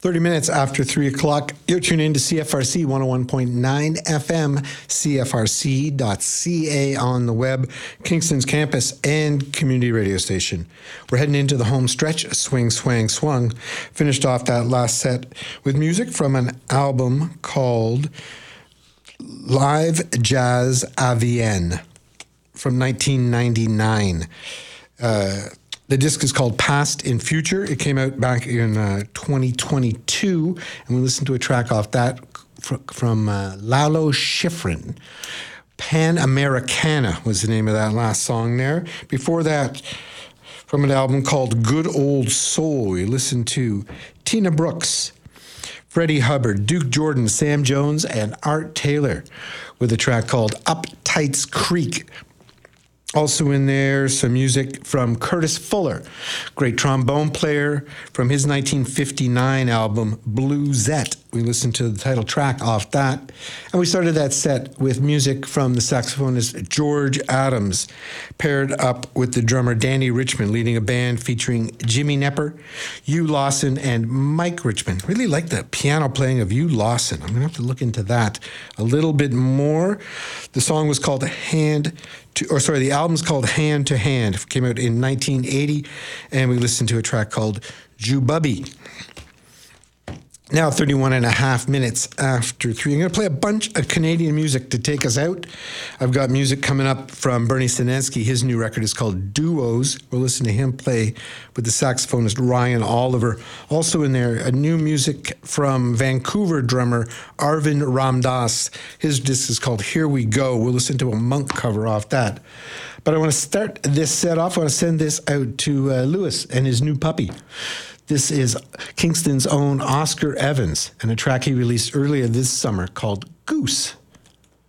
30 minutes after 3 o'clock, you're tuned in to CFRC 101.9 FM, CFRC.ca on the web, Kingston's campus and community radio station. We're heading into the home stretch, Swing, Swang, Swung. Finished off that last set with music from an album called Live Jazz à Vienne from 1999. The disc is called Past and Future. It came out back in 2022, and we listened to a track off that from Lalo Schifrin. Panamericana was the name of that last song there. Before that, from an album called Good Old Soul, we listened to Tina Brooks, Freddie Hubbard, Duke Jordan, Sam Jones, and Art Taylor with a track called Uptight's Creek. Also in there, some music from Curtis Fuller, great trombone player, from his 1959 album, Bluesette. We listened to the title track off that. And we started that set with music from the saxophonist George Adams, paired up with the drummer Danny Richmond, leading a band featuring Jimmy Nepper, Hugh Lawson, and Mike Richmond. Really like the piano playing of Hugh Lawson. I'm going to have to look into that a little bit more. The song was called the album's called Hand to Hand. It came out in 1980, and we listened to a track called Jububby. Now 31 and a half minutes after 3. I'm going to play a bunch of Canadian music to take us out. I've got music coming up from Bernie Sinensky. His new record is called Duos. We'll listen to him play with the saxophonist Ryan Oliver. Also in there, a new music from Vancouver drummer Arvind Ramdas. His disc is called Here We Go. We'll listen to a Monk cover off that. But I want to start this set off. I want to send this out to Lewis and his new puppy. This is Kingston's own Oscar Evans and a track he released earlier this summer called Goose.